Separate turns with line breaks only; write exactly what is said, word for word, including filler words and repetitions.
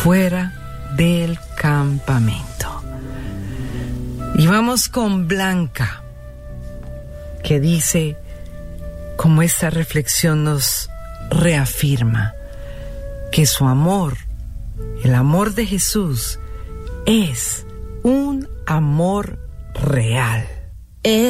fuera del campamento. Y vamos con Blanca, que dice, como esta reflexión nos reafirma, que su amor, el amor de Jesús, es un amor real.